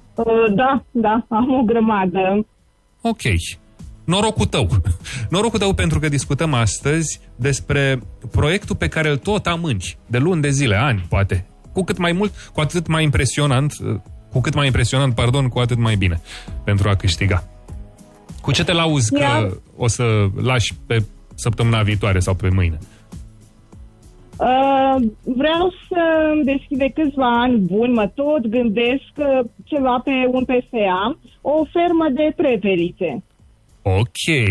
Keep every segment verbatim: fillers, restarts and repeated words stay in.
Uh, da, da, am o grămadă. Ok. Norocul tău. Norocul tău pentru că discutăm astăzi despre proiectul pe care îl tot amâni, de luni de zile, ani, poate. Cu cât mai mult, cu atât mai impresionant, cu cât mai impresionant, pardon, cu atât mai bine pentru a câștiga. Cu ce te lauzi că Ia. o să lași pe săptămâna viitoare sau pe mâine? Uh, vreau să îmi deschid de câțiva ani buni, mă tot gândesc ceva pe un P F A, o fermă de prepelițe. Ok.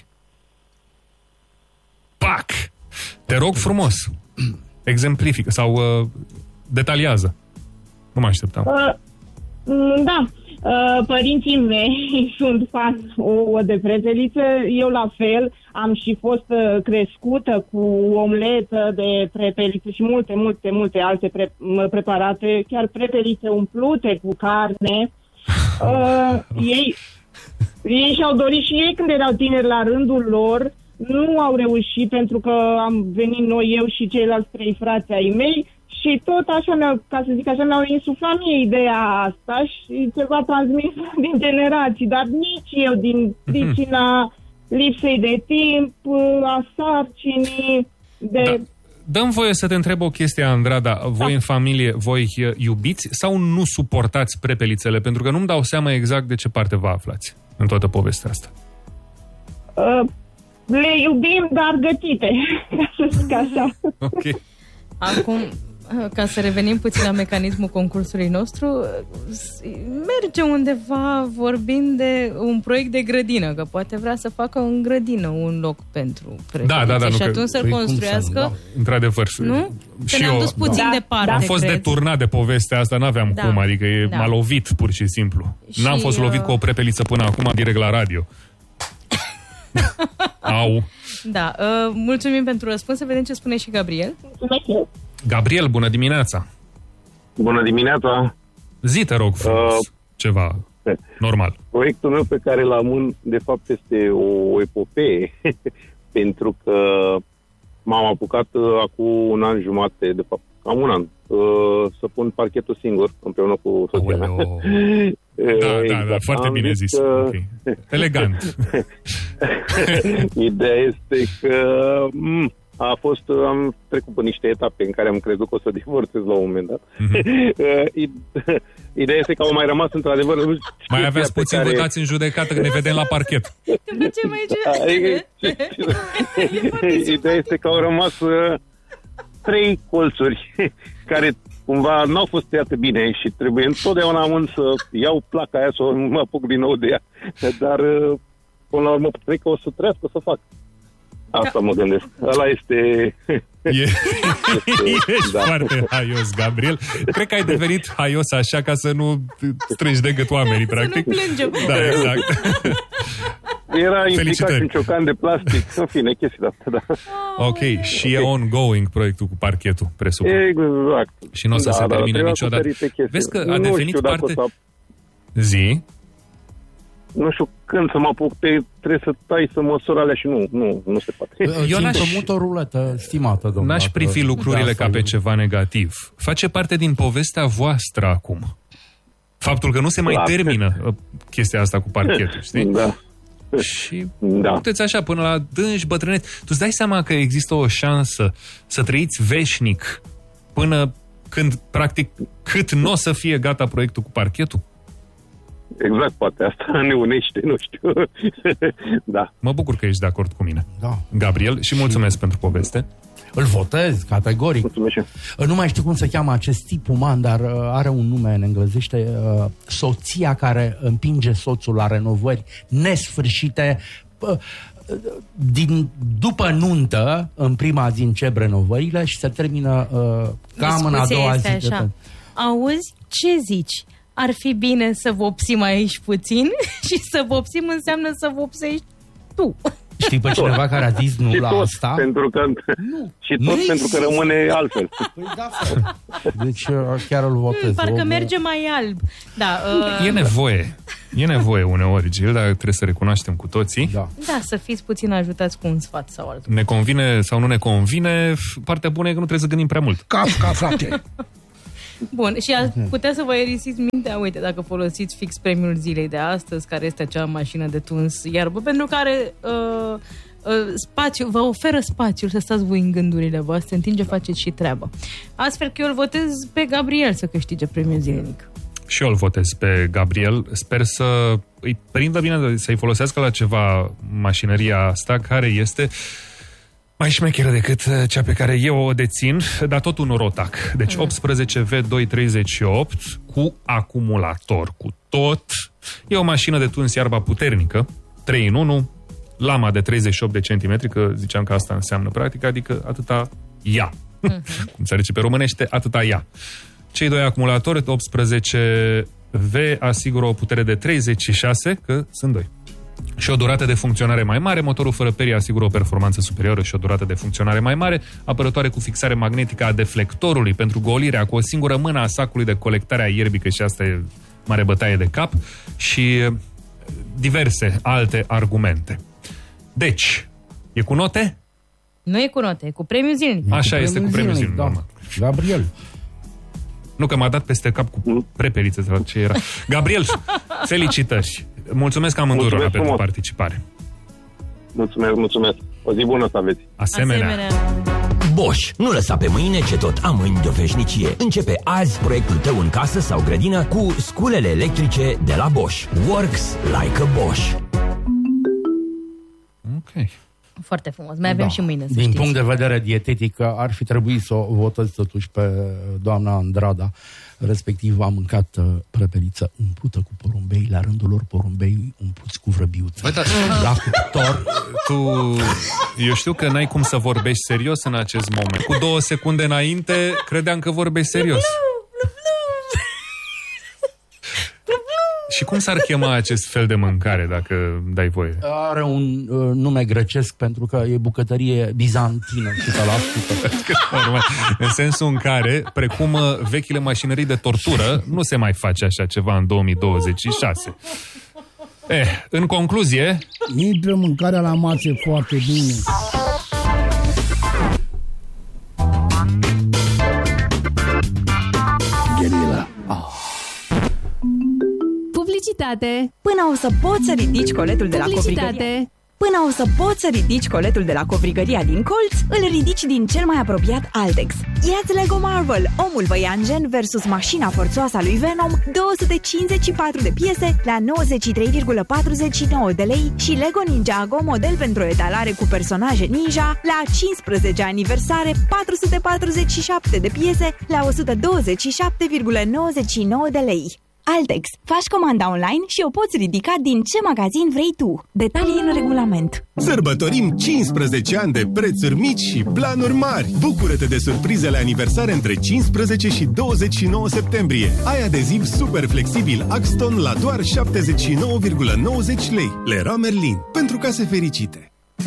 Pac! Te rog frumos, exemplifică sau uh, detaliază. Nu mă așteptam. Uh, da. Uh, părinții mei sunt fan ouă de prepeliță, eu la fel, am și fost uh, crescută cu omletă de prepeliță și multe, multe, multe alte pre- preparate, chiar prepelițe umplute cu carne. Uh, ei, ei și-au dorit și ei când erau tineri la rândul lor, nu au reușit pentru că am venit noi, eu și ceilalți trei frați ai mei, și tot așa, mi-au, ca să zic așa, mi-au insuflat mie ideea asta și ceva transmis din generații, dar nici eu, din pricina lipsei de timp, a sarcinii, de... Da. Dă-mi voie să te întreb o chestie, Andrada. Voi da. în familie, voi iubiți sau nu suportați prepelițele? Pentru că nu-mi dau seama exact de ce parte vă aflați în toată povestea asta. Uh, le iubim, dar gătite, ca să zic așa. Ok. Acum... Ca să revenim puțin la mecanismul concursului nostru, merge undeva vorbind de un proiect de grădină, că poate vrea să facă în grădină un loc pentru preferințe. Da, da, da, și nu, atunci să-l construiască. Da. Într-adevăr. Nu? Și ne-am eu, dus puțin da. departe. Am fost cred. deturnat de povestea asta, n-aveam da. cum, adică e, da. m-a lovit pur și simplu. Și N-am fost lovit uh... cu o prepeliță până acum, direct la radio. Au. Da, uh, mulțumim pentru răspuns, să vedem ce spune și Gabriel. Mulțumesc. Gabriel, bună dimineața! Bună dimineața! Zi, te rog frumos, uh, ceva normal. Proiectul meu pe care l-am în, de fapt, este o epopee, pentru că m-am apucat uh, acum un an jumate, de fapt, cam un an, uh, să pun parchetul singur, împreună cu soția mea. Da, da, exact. da, foarte am bine zis. zis. Că... Okay. Elegant. Ideea este că m- a fost, am trecut pe niște etape în care am crezut că o să divorțez la un moment dat. Mm-hmm. Ideea este că au mai rămas într-adevăr... Mai aveți puțin care... votați în judecată când ne vedem la parchet. Ideea este că au rămas uh, trei colțuri care cumva n-au fost tăiate bine și trebuie întotdeauna am să iau placa aia să mă apuc din nou de ea. Dar până la urmă cred că o să trească să fac. Asta mă gândesc. Ăla este... E... Ești da. foarte haios, Gabriel. Cred că ai devenit haios așa ca să nu strângi de gât oamenii, practic. Să nu plângem. Da, exact. Era implicat în ciocan de plastic. În fine, chestia asta, da. Ok, și okay. E ongoing proiectul cu parchetul, presupun. Exact. Și nu o să da, se da, termine niciodată. Vezi că a devenit parte... Zi? Nu știu când să mă apuc, te, trebuie să tai să măsori alea și nu, nu, nu se poate. Eu n-aș promut o ruletă, stimată, domnule. N-aș privi lucrurile ca pe ceva negativ. Face parte din povestea voastră acum. Faptul că nu se mai da. termină chestia asta cu parchetul, știi? Da. Și da. puteți așa până la dânși bătrâneți. Tu îți dai seama că există o șansă să trăiți veșnic până când, practic, cât nu o să fie gata proiectul cu parchetul? Exact, poate asta ne unește, nu știu. Da. Mă bucur că ești de acord cu mine. Da. Gabriel, și mulțumesc și... pentru poveste. Îl votez, categoric. Mulțumesc. Nu mai știu cum se cheamă acest tip uman, dar are un nume în englezește. Soția care împinge soțul la renovări nesfârșite. Din, după nuntă, în prima zi încep renovările și se termină uh, cam în a doua zi. Așa. De auzi, ce zici? Ar fi bine să vopsim aici puțin și să vopsim înseamnă să vopsești tu. Știi pe cineva care a zis nu și la tot, asta? Pentru că, nu. Și tot nu pentru că rămâne altfel. Păi da, deci chiar îl votez. Hmm, parcă merge mai alb. Da, uh... E nevoie. E nevoie uneori, Gil, dar trebuie să recunoaștem cu toții. Da. Da, să fiți puțin ajutați cu un sfat sau altul. Ne convine sau nu ne convine, partea bună e că nu trebuie să gândim prea mult. Cap, cap, frate. Bun, și ați putea să vă erisiți mintea, uite, dacă folosiți fix premiul zilei de astăzi, care este acea mașină de tuns iarbă, pentru care uh, uh, spațiu, vă oferă spațiul să stați voi în gândurile voastre, în timp ce faceți și treaba. Astfel că eu îl votez pe Gabriel să câștige premiul zilenic. Și eu îl votez pe Gabriel. Sper să îi prindă bine, să-i folosească la ceva mașinăria asta, care este mai șmecheră decât cea pe care eu o dețin, dar tot un Rotac. Deci optsprezece V doi treizeci și opt cu acumulator, cu tot. E o mașină de tuns iarba puternică, trei în unu, lama de treizeci și opt de centimetri, că ziceam că asta înseamnă practic, adică atâta ia. Cum se zice pe românește, atâta ia. Cei doi acumulatori, optsprezece V, asigură o putere de treizeci și șase, că sunt doi. Și o durată de funcționare mai mare, motorul fără perie asigură o performanță superioară și o durată de funcționare mai mare, apărătoare cu fixare magnetică a deflectorului pentru golirea cu o singură mână a sacului de colectare a ierbii, că și asta e mare bătaie de cap, și diverse alte argumente. Deci, e cu note? Nu e cu note, e cu premiul zilnic. Așa este, cu premiul zilnic. Da. Gabriel. Nu, că m-a dat peste cap cu prepelițe la ce era. Gabriel, felicitări! Mulțumesc amândurora pentru frumos. Participare. Mulțumesc, mulțumesc. O zi bună să aveți. Asemenea. Asemenea. Bosch. Nu lăsa pe mâine ce tot amâni de o veșnicie. Începe azi proiectul tău în casă sau grădină cu sculele electrice de la Bosch. Works like a Bosch. Ok. Foarte frumos. Mai avem Da. și mâine, să Din știți. punct de vedere dietetic, ar fi trebuit să o votez totuși pe doamna Andrada. Respectiv a mâncat uh, prepeliță umplută cu porumbei, la rândul lor porumbei umpluți cu vrăbiuță. Băi, dar La cuptor. tu, eu știu că n-ai cum să vorbești serios în acest moment. Cu două secunde înainte, credeam că vorbești serios. Și cum s-ar chema acest fel de mâncare, dacă dai voie? Are un uh, nume grecesc pentru că e bucătărie bizantină, o sută la sută. În sensul în care, precum uh, vechile mașinării de tortură, nu se mai face așa ceva în două mii douăzeci și șase. Eh, în concluzie... Intră mâncarea la masă foarte bine. Gherila. Publicitate. Până o să poți să ridici coletul de la covrigăria. Publicitate. Până o să poți să ridici coletul de la covrigăria din colț, îl ridici din cel mai apropiat Altex. Ia-ți Lego Marvel, omul văianjen versus mașina forțoasă a lui Venom, două sute cincizeci și patru de piese la nouăzeci și trei virgulă patruzeci și nouă de lei, și Lego Ninjago, model pentru etalare cu personaje ninja, la cincisprezecea aniversare, patru sute patruzeci și șapte de piese la o sută douăzeci și șapte virgulă nouăzeci și nouă de lei. Altex. Faci comanda online și o poți ridica din ce magazin vrei tu. Detalii în regulament. Sărbătorim cincisprezece ani de prețuri mici și planuri mari. Bucură-te de surprizele aniversare între cincisprezece și douăzeci și nouă septembrie. Ai adeziv super flexibil Axton la doar șaptezeci și nouă virgulă nouăzeci lei. Leroy Merlin. Pentru case fericite.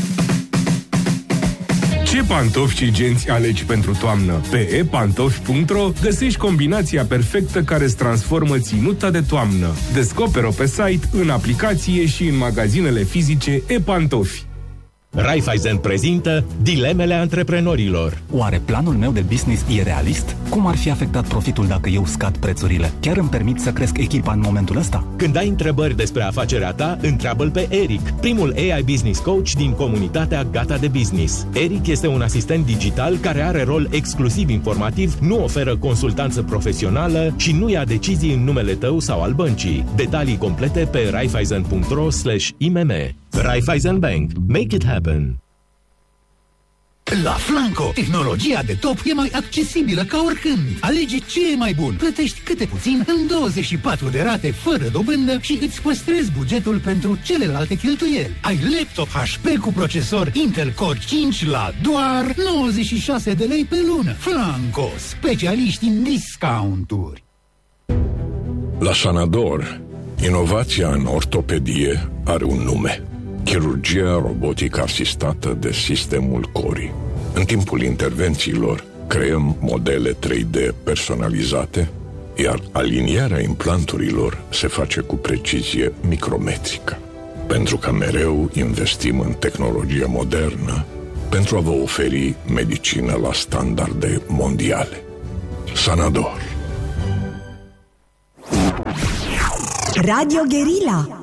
Ce pantofi și genți alegi pentru toamnă? Pe e pantofi punct ro găsești combinația perfectă care îți transformă ținuta de toamnă. Descoperă-o pe site, în aplicație și în magazinele fizice e-pantofi. Raiffeisen prezintă dilemele antreprenorilor. Oare planul meu de business e realist? Cum ar fi afectat profitul dacă eu scad prețurile? Chiar îmi permit să cresc echipa în momentul ăsta? Când ai întrebări despre afacerea ta, întreabă-l pe Eric, primul A I Business Coach din comunitatea Gata de Business. Eric este un asistent digital care are rol exclusiv informativ, nu oferă consultanță profesională și nu ia decizii în numele tău sau al băncii. Detalii complete pe raiffeisen punct ro slash I M M. Raiffeisen Bank. Make it happen. La Flanco, tehnologia de top e mai accesibilă ca oricând. Alege ce e mai bun. Plătești câte puțin în douăzeci și patru de rate fără dobândă și îți păstrezi bugetul pentru celelalte cheltuieli. Ai laptop H P cu procesor Intel Core cinci la doar nouăzeci și șase de lei pe lună. Flanco, specialiști în discounturi. La Sanador, inovația în ortopedie are un nume. Chirurgia robotică asistată de sistemul Cori. În timpul intervențiilor, creăm modele trei D personalizate, iar alinierea implanturilor se face cu precizie micrometrică. Pentru că mereu investim în tehnologie modernă, pentru a vă oferi medicină la standarde mondiale. Sanador. Radio Guerilla.